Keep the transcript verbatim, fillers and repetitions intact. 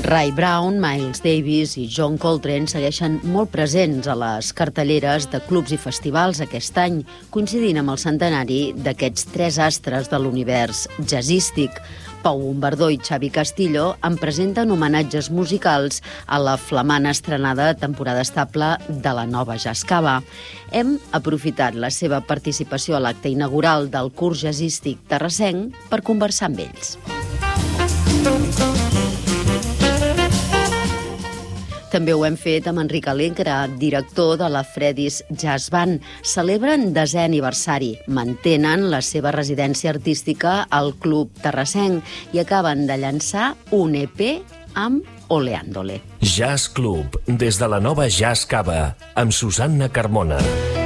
Ray Brown, Miles Davis i John Coltrane segueixen molt presents a les cartelleres de clubs i festivals aquest any, coincidint amb el centenari d'aquests tres astres de l'univers jazzístic. Pau Umberdó i Xavi Castillo en presenten homenatges musicals a la flamant estrenada temporada estable de la nova Jazz Cava. Hem aprofitat la seva participació a l'acte inaugural del curs jazzístic terrassenc per conversar amb ells. També ho hem fet amb Enric Alegre, director de la Freddy's Jazz Band. Celebren desè aniversari, mantenen la seva residència artística al Club Terrassenc i acaben de llançar un E P amb Oleándole. Jazz Club, des de la nova Jazz Cava, amb Susanna Carmona.